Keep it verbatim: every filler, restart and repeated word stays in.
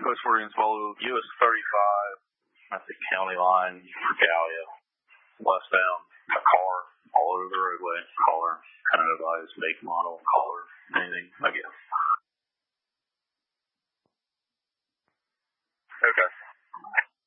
West Floridians follow U S thirty-five at the county line for Gallia. Westbound, a car all over the roadway. Caller, kind of advise make, model, caller, anything, I guess.